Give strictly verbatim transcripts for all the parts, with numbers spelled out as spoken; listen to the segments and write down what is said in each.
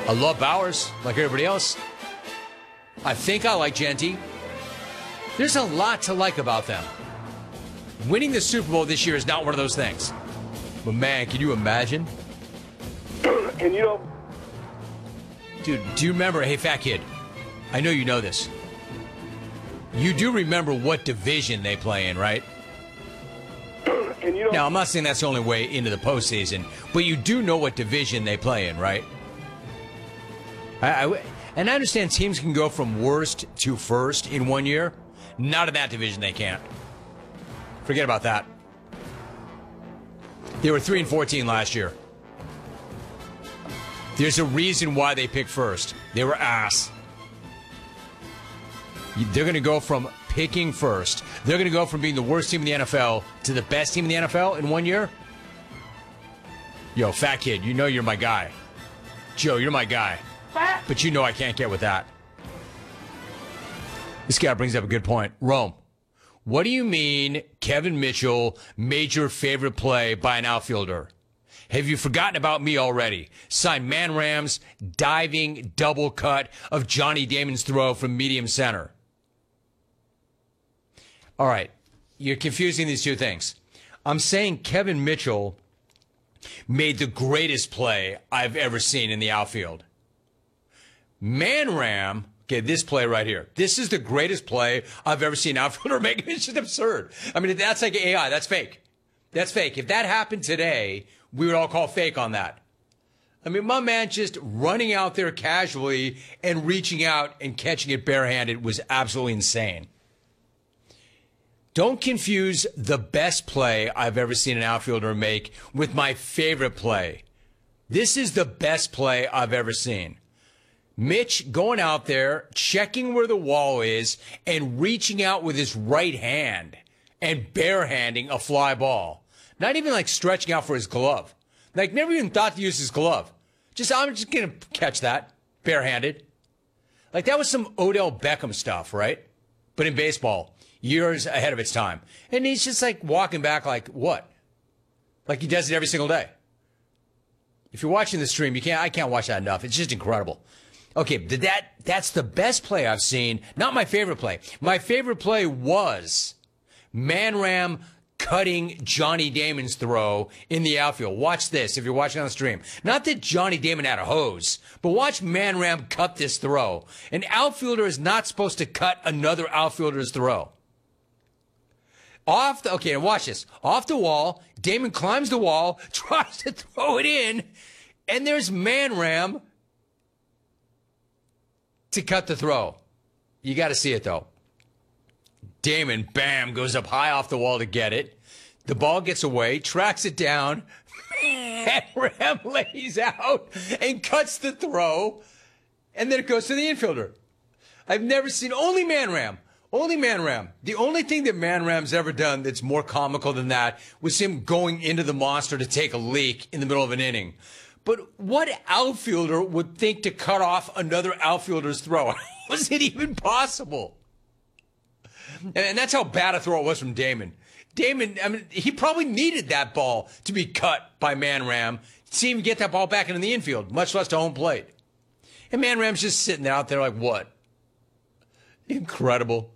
I love Bowers, like everybody else. I think I like Genty. There's a lot to like about them. Winning the Super Bowl this year is not one of those things. But man, can you imagine? And you know, dude, do you remember, hey, fat kid, I know you know this. You do remember what division they play in, right? And you know, now, I'm not saying that's the only way into the postseason, but you do know what division they play in, right? I, I, and I understand teams can go from worst to first in one year. Not in that division, they can't. Forget about that. They were three and fourteen last year. There's a reason why they picked first. They were ass. They're going to go from picking first. They're going to go from being the worst team in the N F L to the best team in the N F L in one year. Yo, fat kid, you know you're my guy. Joe, you're my guy. But you know I can't get with that. This guy brings up a good point. Rome, what do you mean Kevin Mitchell made your favorite play by an outfielder? Have you forgotten about me already? Signed Man Ram's diving double cut of Johnny Damon's throw from medium center. All right, you're confusing these two things. I'm saying Kevin Mitchell made the greatest play I've ever seen in the outfield. Man Ram, okay, this play right here. This is the greatest play I've ever seen an outfielder make. It's just absurd. I mean, that's like A I. That's fake. That's fake. If that happened today, we would all call fake on that. I mean, my man just running out there casually and reaching out and catching it barehanded was absolutely insane. Don't confuse the best play I've ever seen an outfielder make with my favorite play. This is the best play I've ever seen. Mitch going out there, checking where the wall is, and reaching out with his right hand and barehanding a fly ball. Not even like stretching out for his glove. Like never even thought to use his glove. Just, I'm just going to catch that barehanded. Like that was some Odell Beckham stuff, right? But in baseball. Years ahead of its time. And he's just like walking back like, what? Like he does it every single day. If you're watching the stream, you can't, I can't watch that enough. It's just incredible. Okay, that, that's the best play I've seen. Not my favorite play. My favorite play was Man Ram cutting Johnny Damon's throw in the outfield. Watch this if you're watching on the stream. Not that Johnny Damon had a hose, but watch Man Ram cut this throw. An outfielder is not supposed to cut another outfielder's throw. Off the, okay, and watch this. Off the wall, Damon climbs the wall, tries to throw it in, and there's Man Ram to cut the throw. You got to see it, though. Damon, bam, goes up high off the wall to get it. The ball gets away, tracks it down. Man Ram lays out and cuts the throw, and then it goes to the infielder. I've never seen, only Man Ram. Only Man Ram. The only thing that Man Ram's ever done that's more comical than that was him going into the monster to take a leak in the middle of an inning. But what outfielder would think to cut off another outfielder's throw? Was it even possible? And that's how bad a throw it was from Damon. Damon, I mean, he probably needed that ball to be cut by Man Ram to see him get that ball back into the infield, much less to home plate. And Man Ram's just sitting out there like, what? Incredible.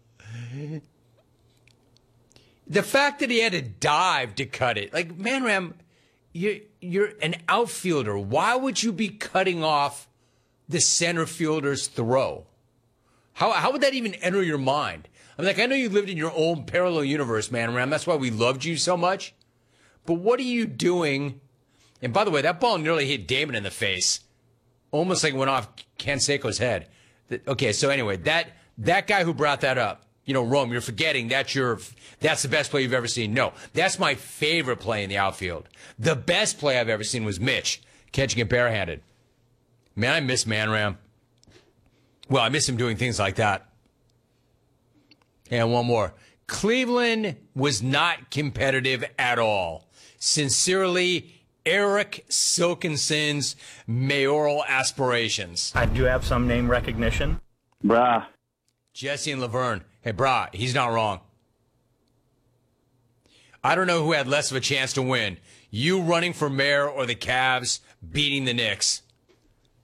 The fact that he had to dive to cut it, like, Man Ram, you're, you're an outfielder. Why would you be cutting off the center fielder's throw? How, how would that even enter your mind? I'm like, I know you lived in your own parallel universe, Man Ram. That's why we loved you so much. But what are you doing? And by the way, that ball nearly hit Damon in the face. Almost like it went off Canseco's head. Okay, so anyway, that that guy who brought that up, you know, Rome, you're forgetting that's your, that's the best play you've ever seen. No, that's my favorite play in the outfield. The best play I've ever seen was Mitch catching it barehanded. Man, I miss Man Ram. Well, I miss him doing things like that. And one more. Cleveland was not competitive at all. Sincerely, Eric Silkinson's mayoral aspirations. I do have some name recognition. Bruh. Jesse and Laverne. Hey, brah, he's not wrong. I don't know who had less of a chance to win. You running for mayor or the Cavs beating the Knicks.